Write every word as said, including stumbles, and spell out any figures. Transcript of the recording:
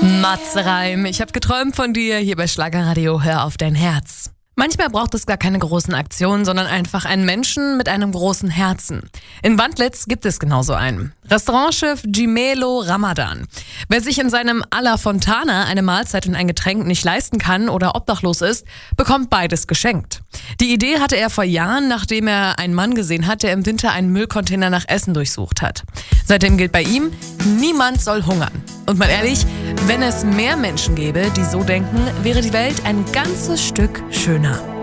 Matze Reim, ich habe geträumt von dir hier bei Schlagerradio. Hör auf dein Herz. Manchmal braucht es gar keine großen Aktionen, sondern einfach einen Menschen mit einem großen Herzen. In Wandlitz gibt es genauso einen. Restaurantchef Gimelo Ramadan. Wer sich in seinem Alla Fontana eine Mahlzeit und ein Getränk nicht leisten kann oder obdachlos ist, bekommt beides geschenkt. Die Idee hatte er vor Jahren, nachdem er einen Mann gesehen hat, der im Winter einen Müllcontainer nach Essen durchsucht hat. Seitdem gilt bei ihm, niemand soll hungern. Und mal ehrlich, wenn es mehr Menschen gäbe, die so denken, wäre die Welt ein ganzes Stück schöner.